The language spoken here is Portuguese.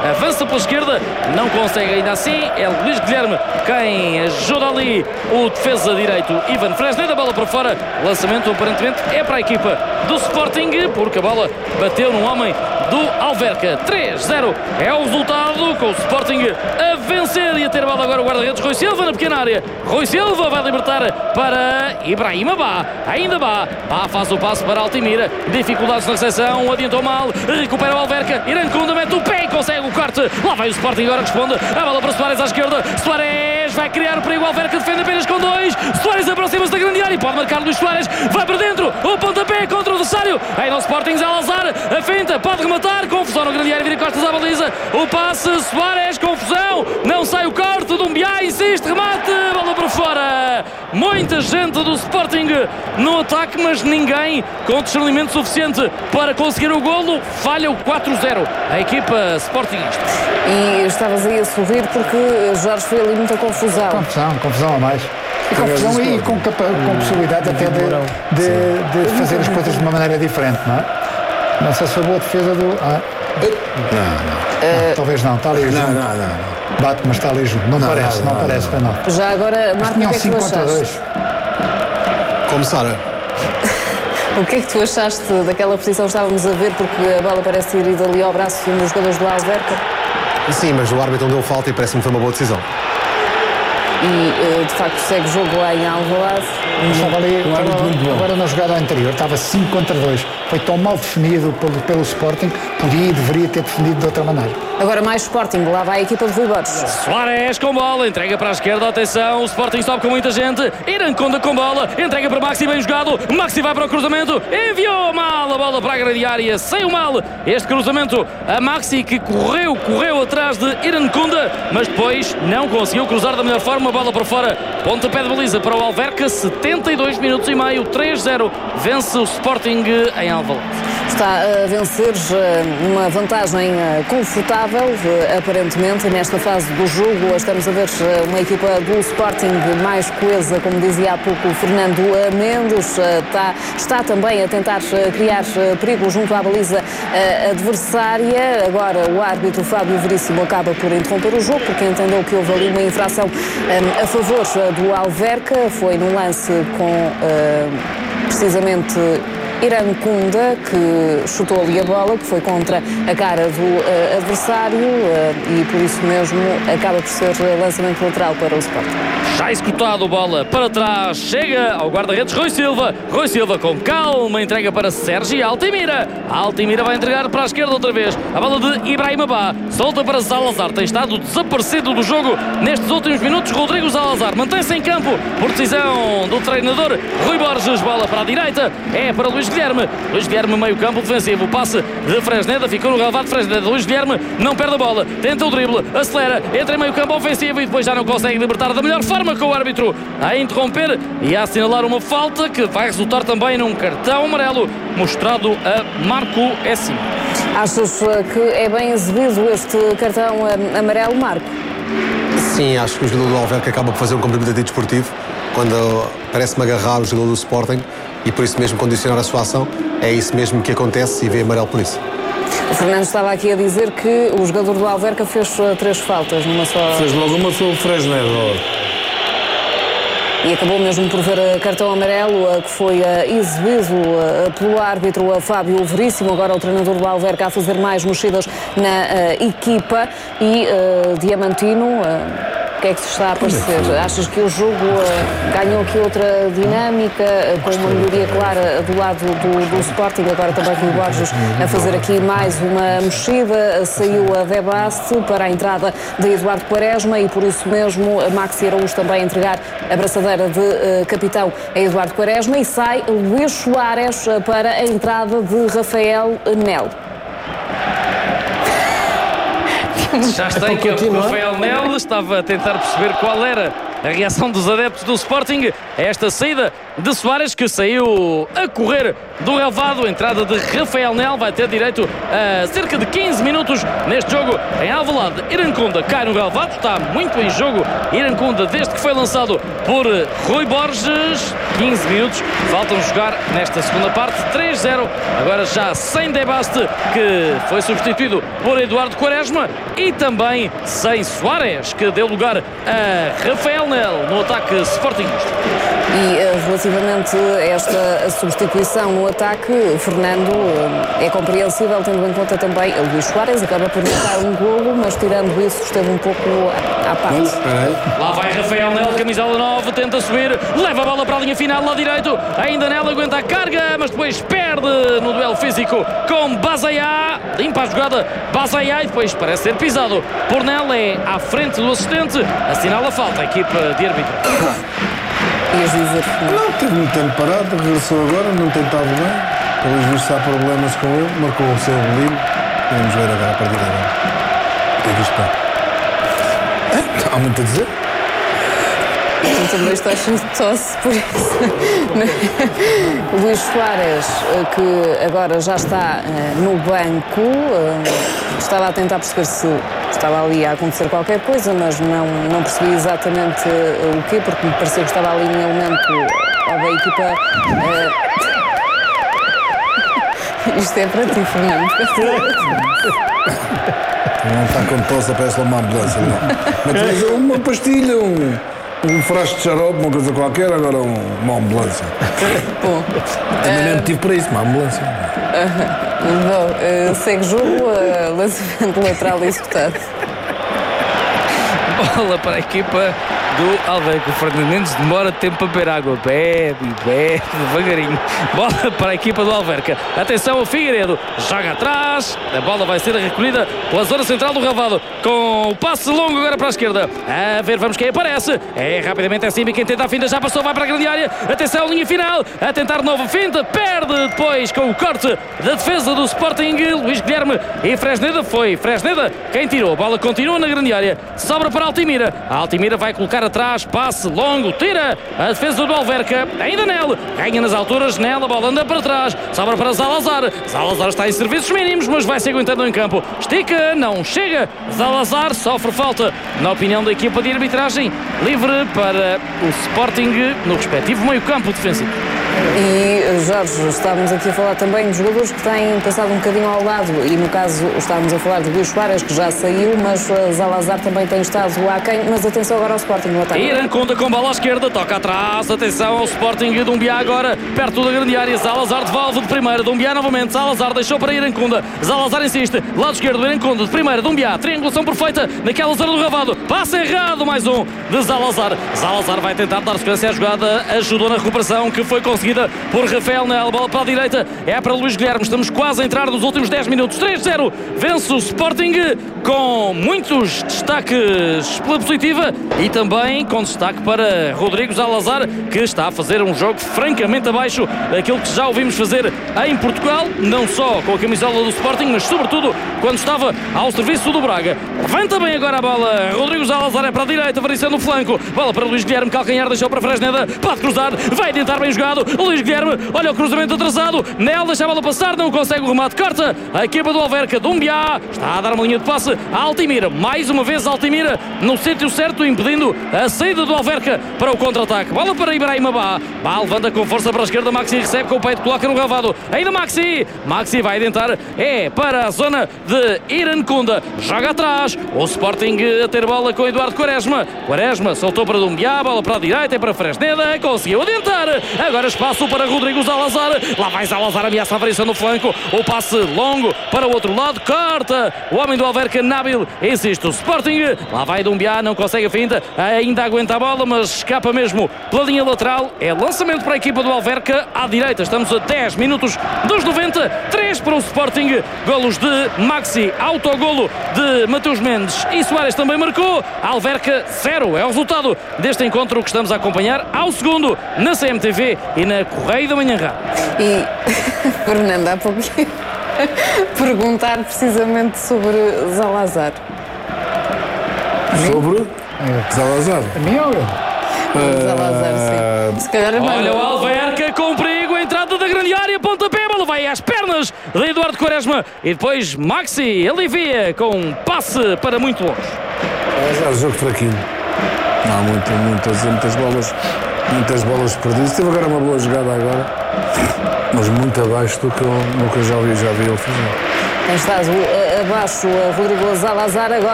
avança pela esquerda, não consegue ainda assim. É Luís Guilherme quem ajuda ali o defesa direito Ivan Fresneda, a bola para fora. Lançamento aparentemente é para a equipa do Sporting, porque a bola bateu no homem do Alverca. 3-0 é o resultado, com o Sporting a vencer e a ter a bola agora o guarda-redes Rui Silva na pequena área. Rui Silva vai libertar para Ibrahima Ba. Ainda Ba faz o passo para Altimira, dificuldades na recepção, adiantou mal, recupera o Alverca. Irancunda mete o pé e consegue o corte. Lá vai o Sporting, agora responde a bola para Soares à esquerda. Soares vai criar o perigo, o Alverca defende apenas com 2. Soares aproxima-se da grande área e pode marcar Luís Soares, vai para dentro, o pontapé contra o adversário. Aí no Sporting, Zalazar, a finta, pode rematar, confusão na grande área, vira costas à baliza, o passe, Soares, confusão, não sai o corte, Dumbiá insiste, remate, bola para fora. Muita gente do Sporting no ataque, mas ninguém com discernimento suficiente para conseguir o golo. Falha o 4-0 a equipa sportingista. E estavas aí a sorrir porque Jorge foi ali muita confusão. Confusão a mais. Confusão e com possibilidade até de fazer as coisas de uma maneira diferente, não é? Não sei se foi boa defesa do... Não, talvez não, está ali junto. Não. Bate, mas está ali junto. Não parece, foi não. Já agora, Marco, o que é que tu achaste? Começar. O que é que tu achaste daquela posição que estávamos a ver, porque a bola parece ter ido ali ao braço de um dos jogadores do Alverca? Sim, mas o árbitro deu falta e parece-me que foi uma boa decisão. E de facto segue o jogo lá em Alvalade. Estava ali, agora na jogada anterior, estava 5 contra 2. Foi tão mal definido pelo Sporting, podia e deveria ter defendido de outra maneira. Agora mais Sporting, lá vai a equipa de Rui Borges. Soares com bola, entrega para a esquerda, atenção, o Sporting sobe com muita gente. Irancunda com bola, entrega para Maxi, bem jogado. Maxi vai para o cruzamento, enviou mal a bola para a grande área, saiu mal este cruzamento. A Maxi que correu atrás de Irancunda, mas depois não conseguiu cruzar da melhor forma, a bola para fora. Pontapé de baliza para o Alverca, 72 minutos e meio, 3-0, vence o Sporting em Alvalade. Está a vencer uma vantagem confortável, aparentemente, nesta fase do jogo. Estamos a ver uma equipa do Sporting mais coesa, como dizia há pouco o Fernando Mendes. Está também a tentar criar perigo junto à baliza adversária. Agora o árbitro Fábio Veríssimo acaba por interromper o jogo, porque entendeu que houve ali uma infração a favor do Alverca. Foi num lance com precisamente Irancunda, que chutou ali a bola, que foi contra a cara do adversário e por isso mesmo acaba por ser lançamento lateral para o Sporting. Já executado, bola para trás, chega ao guarda-redes Rui Silva com calma, entrega para Sérgio Altimira. Altimira vai entregar para a esquerda outra vez, a bola de Ibrahima Ba, solta para Zalazar, tem estado desaparecido do jogo nestes últimos minutos. Rodrigo Zalazar mantém-se em campo por decisão do treinador Rui Borges. Bola para a direita, é para Luís Guilherme, meio campo defensivo, o passe de Fresneda, ficou no relevado Fresneda. Luís Guilherme não perde a bola, tenta o drible, acelera, entra em meio campo ofensivo e depois já não consegue libertar da melhor forma, com o árbitro a interromper e a assinalar uma falta que vai resultar também num cartão amarelo mostrado a Marco Essimo. Achas que é bem exibido este cartão amarelo, Marco? Sim, acho que o jogador do Alverca acaba por fazer um cumprimento desportivo quando parece-me agarrar o jogador do Sporting e por isso mesmo condicionar a sua ação. É isso mesmo que acontece e vê amarelo por isso. O Fernando estava aqui a dizer que o jogador do Alverca fez 3 faltas numa só... Fez logo uma, foi o Fresneda. E acabou mesmo por ver cartão amarelo que foi exibido pelo árbitro Fábio Veríssimo. Agora o treinador do Alverca a fazer mais mexidas na equipa. E Diamantino, o que é que se está a parecer? Achas que o jogo ganhou aqui outra dinâmica, com uma melhoria clara do lado do Sporting? Agora também Rui Borges a fazer aqui mais uma mexida. Saiu a Debaste para a entrada de Eduardo Quaresma e por isso mesmo Maxi Araújo também a entregar a braçadeira de capitão a Eduardo Quaresma e sai Luís Soares para a entrada de Rafael Nel. Já está em campo. Rafael Nel estava a tentar perceber qual era a reação dos adeptos do Sporting a esta saída de Soares, que saiu a correr do relvado. Entrada de Rafael Nel, vai ter direito a cerca de 15 minutos neste jogo em Alvalade. Irancunda cai no relvado, está muito em jogo Irancunda desde que foi lançado por Rui Borges. 15 minutos faltam jogar nesta segunda parte. 3-0, agora já sem Debaste, que foi substituído por Eduardo Quaresma, e também sem Soares, que deu lugar a Rafael Nel no ataque sportingista. E relativamente a esta substituição no ataque, Fernando, é compreensível, tendo em conta também o Luís Soares, acaba por marcar um golo, mas tirando isso esteve um pouco à parte. Lá vai Rafael Nel, camisola 9, tenta subir, leva a bola para a linha final, lá direito, ainda Nel aguenta a carga, mas depois perde no duelo físico com Bazaiá, limpa a jogada Bazaiá e depois parece ser pisado por Nel, é à frente do assistente, assinala a falta a equipa de árbitro. Ias dizer, Não, teve muito tempo parado, regressou agora, não tem estado bem. Pelos vistos há problemas com ele, marcou o seu golinho. Vamos ver agora a partir de agora. O que é que isto está? Há muito a dizer. tu também estás cheio de tosse por isso. Luís Soares, que agora já está no banco, estava a tentar perceber se estava ali a acontecer qualquer coisa, mas não percebi exatamente o quê, porque me pareceu que estava ali em elemento da equipa. Isto é para ti, Fernando. Não está com tosse, parece uma ambulância. Mas uma pastilha, um frasco de xarope, uma coisa qualquer, agora uma ambulância. Bom, Também nem tive para isso, uma ambulância. Bom, segue jogo, lançamento lateral executado. Bola para a equipa do Alverca. O Fernando Mendes demora tempo para beber água. Bebe, devagarinho. Bola para a equipa do Alverca. Atenção, o Figueiredo joga atrás. A bola vai ser recolhida pela zona central do relvado, com o passe longo agora para a esquerda. A ver, vamos quem aparece. É rapidamente assim, quem tenta a finta já passou, vai para a grande área. Atenção, linha final. A tentar de novo finta. Perde depois com o corte da defesa do Sporting. Luís Guilherme e Fresneda. Foi Fresneda quem tirou. A bola continua na grande área. Sobra para Altimira. A Altimira vai colocar atrás, passe longo, tira a defesa do Alverca, ainda Nel, ganha nas alturas, Nel, a bola anda para trás, sobra para Zalazar está em serviços mínimos, mas vai se aguentando em campo, estica, não chega, Zalazar sofre falta, na opinião da equipa de arbitragem, livre para o Sporting no respectivo meio campo defensivo. E Jorge, estávamos aqui a falar também de jogadores que têm passado um bocadinho ao lado, e no caso estávamos a falar de Luís Soares, que já saiu, mas Zalazar também tem estado aquém, mas atenção agora ao Sporting no ataque. Irancunda com bola à esquerda, toca atrás, atenção ao Sporting de Dumbiá agora, perto da grande área, Zalazar devolve de primeira, Dumbiá novamente, Zalazar deixou para Irancunda, Zalazar insiste, lado esquerdo, Irancunda de primeira, Dumbiá, triangulação perfeita naquela zona do relvado, passe errado, mais um de Zalazar, Zalazar vai tentar dar sequência à jogada, ajudou na recuperação que foi conseguida por Rafael Nel, bola para a direita, é para Luís Guilherme, estamos quase a entrar nos últimos 10 minutos, 3-0, vence o Sporting com muitos destaques pela positiva e também com destaque para Rodrigo Zalazar, que está a fazer um jogo francamente abaixo daquilo que já ouvimos fazer em Portugal, não só com a camisola do Sporting, mas sobretudo quando estava ao serviço do Braga. Levanta bem agora a bola, Rodrigo Zalazar é para a direita, variação no flanco, bola para Luís Guilherme, calcanhar deixou para Fresneda, pode cruzar, vai tentar bem jogado, Luís Guilherme, olha o cruzamento atrasado, Nel deixa a bola passar, não consegue o remate, corta a equipa do Alverca, Dumbiá, está a dar uma linha de passe a Altimira, mais uma vez Altimira no sítio certo, impedindo a saída do Alverca para o contra-ataque, bola para Ibrahim Abá, levanta com força para a esquerda, Maxi recebe com o peito, coloca no relvado, ainda Maxi vai tentar, é para a zona de Irancunda, joga atrás, o Sporting a ter bola com Eduardo Quaresma soltou para Dumbiá, bola para a direita, é para Fresneda, conseguiu adiantar, agora espaço para Rodrigo Zalazar, lá vai Zalazar, ameaça a variação no flanco, o passe longo para o outro lado, corta o homem do Alverca, Nábil, insiste o Sporting, lá vai Dumbiá, não consegue a finta, ainda aguenta a bola, mas escapa mesmo pela linha lateral, é lançamento para a equipa do Alverca, à direita, estamos a 10 minutos dos 90, 3 para o Sporting, golos de Maxi, autogolo de Mateus Mendes e Soares também marcou, Alverca 0, é o resultado deste encontro que estamos a acompanhar ao segundo na CMTV e na Correio da Manhã Rádio. E Fernando, há pouco perguntar precisamente sobre Zalazar. Sobre Zalazar. A mim ou eu? Se calhar é mais. Olha o Alverca com perigo, entrada da grande área, pontapé, bola vai às pernas de Eduardo Quaresma e depois Maxi alivia com um passe para muito longe. É um jogo fraquinho. Não há muitas bolas perdidas. Teve agora uma boa jogada agora, mas muito abaixo do que eu já vi ele fazer. Tem estado abaixo Rodrigo Zalazar agora.